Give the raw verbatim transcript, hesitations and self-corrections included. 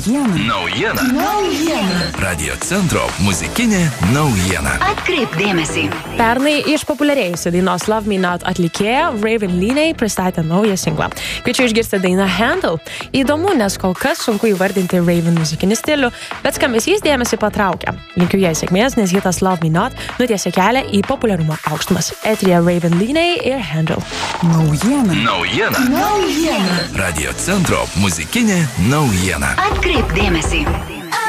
Naujiena. Naujiena. Naujiena. Radio centro muzikinė naujiena. Atkreipk dėmesį. Pernai išpopuliarėjusi dainos Love Me Not atlikėja Raven Leigh pristatė naują singlą. Kviečiu išgirsti dainą Handle. Įdomu, nes kol kas sunku įvardinti Raven muzikinį stilių, bet skambesys dėmesį patraukia. Linkiu jai sėkmės, nes hitas Love Me Not nutiesė kelią į populiarumo aukštumas. Eteryje Raven Leigh ir Handle. Naujiena. Naujiena. Naujiena. Radio centro muzikinė naujiena. Atkreipk dėmesį.